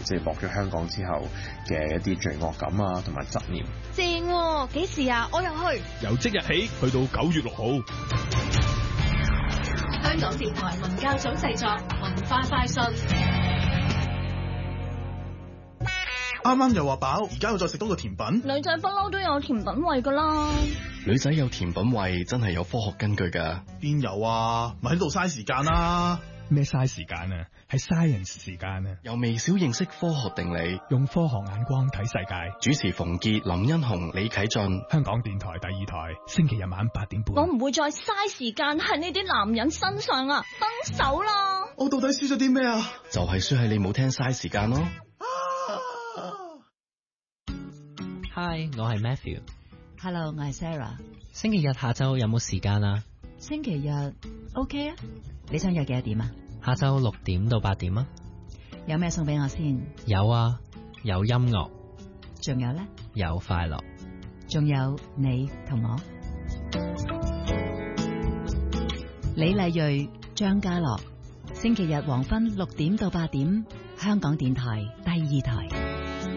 即係獲咗香港之後嘅一啲罪惡感啊，同埋執念。 正喎，幾時啊？我又去。 由即日起去到9月6號。 香港電台文教組製作文化快訊。 啱啱又話飽，而家又再食多個甜品。 女仔不嬲都有甜品胃噶啦。 女仔有甜品胃真係有科學根據噶。 邊有啊？咪喺度嘥時間啦！ 咩嘥時間啊？係 science 時間啊！ 由微小認識科學定理， 用科學眼光睇世界。 主持馮傑、林欣雄、李啟俊， 香港電台第2台，星期日晚8點半。 我唔會再嘥時間喺呢啲男人身上啊！分手啦！ 我到底輸咗啲咩啊？ 就係輸喺你冇聽嘥時間咯。 Hi， 我係 Matthew。Hello， 我係 Sarah。 星期日下晝有冇時間啊？ 星期日 OK 啊？你想約幾多點啊？ 下晝6點到8點啊。 有咩送俾我先？ 有啊，有音樂。 仲有呢？ 有快樂。 仲有你同我。李麗蕊、張家樂，星期日黃昏6點到8點，香港電台第2台。